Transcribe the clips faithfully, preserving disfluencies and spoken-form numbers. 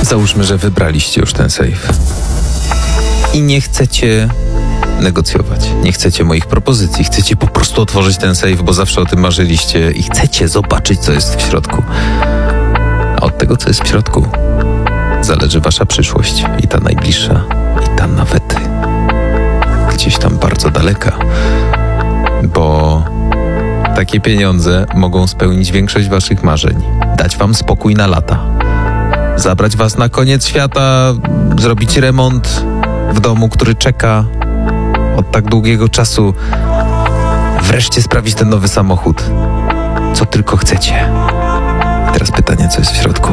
Załóżmy, że wybraliście już ten safe i nie chcecie negocjować, nie chcecie moich propozycji, chcecie po prostu otworzyć ten safe, bo zawsze o tym marzyliście i chcecie zobaczyć, co jest w środku. A od tego, co jest w środku, zależy wasza przyszłość i ta najbliższa, i ta nawet gdzieś tam bardzo daleka, bo takie pieniądze mogą spełnić większość waszych marzeń, dać wam spokój na lata, zabrać was na koniec świata, zrobić remont w domu, który czeka od tak długiego czasu, wreszcie sprawić ten nowy samochód. Co tylko chcecie. Teraz pytanie, co jest w środku?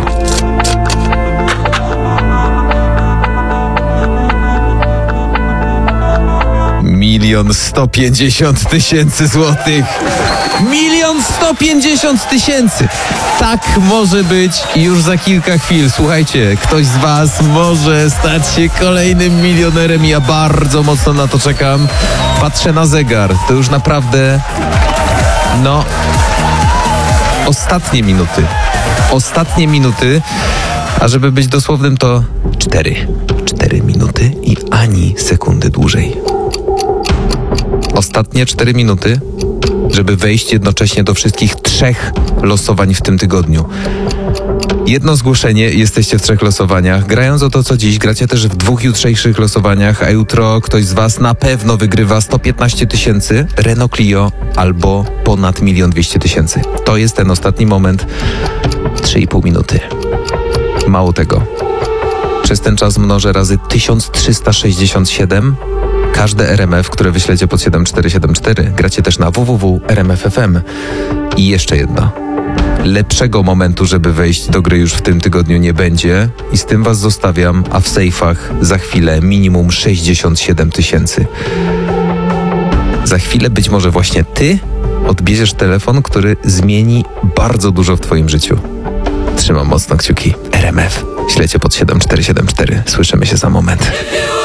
Milion sto pięćdziesiąt tysięcy złotych. Milion sto pięćdziesiąt tysięcy. Tak może być już za kilka chwil. Słuchajcie, ktoś z was może stać się kolejnym milionerem. Ja bardzo mocno na to czekam. Patrzę na zegar. To już naprawdę, no, ostatnie minuty. Ostatnie minuty. A żeby być dosłownym, to cztery. Cztery minuty i ani sekundy dłużej. Ostatnie cztery minuty, żeby wejść jednocześnie do wszystkich trzech losowań w tym tygodniu. Jedno zgłoszenie, jesteście w trzech losowaniach. Grając o to, co dziś, gracie też w dwóch jutrzejszych losowaniach, a jutro ktoś z was na pewno wygrywa sto piętnaście tysięcy, Renault Clio albo ponad milion dwieście tysięcy. To jest ten ostatni moment. Trzy i pół minuty. Mało tego. Przez ten czas mnożę razy tysiąc trzysta sześćdziesiąt siedem. Każde R M F, które wyślecie pod siedem cztery siedem cztery, gracie też na w w w kropka r m f kropka f m. I jeszcze jedno. Lepszego momentu, żeby wejść do gry już w tym tygodniu nie będzie i z tym was zostawiam, a w sejfach za chwilę minimum sześćdziesiąt siedem tysięcy. Za chwilę być może właśnie ty odbierzesz telefon, który zmieni bardzo dużo w twoim życiu. Trzymam mocno kciuki. R M F. Ślecie pod siedem cztery siedem cztery. Słyszymy się za moment.